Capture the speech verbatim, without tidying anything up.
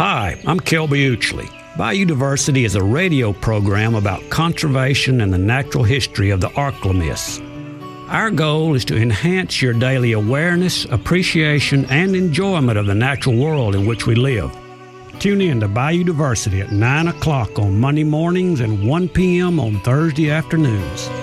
Hi, I'm Kelby Uchley. Biodiversity is a radio program about conservation and the natural history of the Archlomys. Our goal is to enhance your daily awareness, appreciation, and enjoyment of the natural world in which we live. Tune in to Biodiversity at nine o'clock on Monday mornings and one p.m. on Thursday afternoons.